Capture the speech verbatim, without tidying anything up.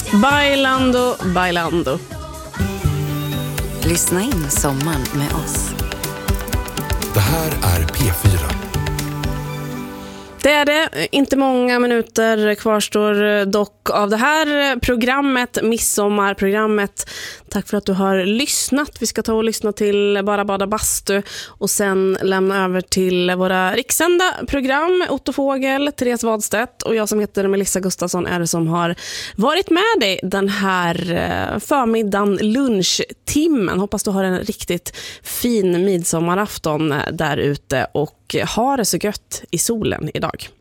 Bailando, bailando. Lyssna in sommaren med oss. Det här är P fyra. Det är det. Inte många minuter kvarstår dock av det här programmet, midsommarprogrammet. Tack för att du har lyssnat. Vi ska ta och lyssna till Bara bada bastu och sen lämna över till våra riksända program. Otto Fågel, Therese Wadstedt och jag som heter Melissa Gustafsson är det som har varit med dig den här förmiddagen, lunchtimmen. Hoppas du har en riktigt fin midsommarafton där ute och ha det så gött i solen idag.